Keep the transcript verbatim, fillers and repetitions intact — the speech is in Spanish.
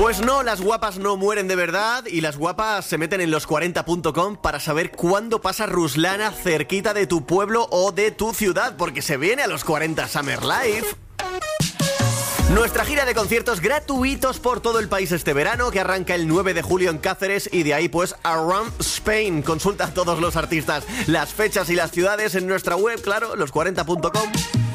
Pues no, las guapas no mueren de verdad y las guapas se meten en los cuarenta punto com para saber cuándo pasa Ruslana cerquita de tu pueblo o de tu ciudad, porque se viene a los cuarenta Summer Life. Nuestra gira de conciertos gratuitos por todo el país este verano, que arranca el nueve de julio en Cáceres y de ahí pues Around Spain. Consulta a todos los artistas, las fechas y las ciudades en nuestra web, claro, los cuarenta punto com.